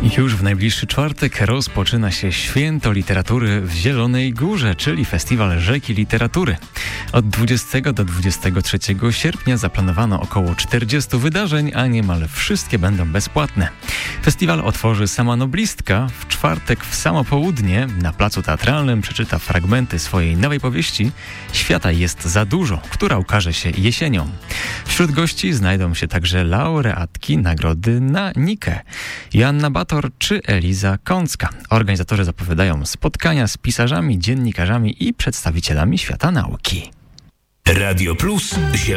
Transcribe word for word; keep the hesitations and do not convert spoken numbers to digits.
Już w najbliższy czwartek rozpoczyna się Święto Literatury w Zielonej Górze, czyli Festiwal Rzeki Literatury. Od dwudziestego do dwudziestego trzeciego sierpnia zaplanowano około czterdziestu wydarzeń, a niemal wszystkie będą bezpłatne. Festiwal otworzy sama noblistka. W czwartek w samo południe na Placu Teatralnym przeczyta fragmenty swojej nowej powieści „Świata jest za dużo”, która ukaże się jesienią. Wśród gości znajdą się także laureatki nagrody na Nikę, Joanna Bator czy Eliza Kącka. Organizatorzy zapowiadają spotkania z pisarzami, dziennikarzami i przedstawicielami świata nauki. Radio Plus.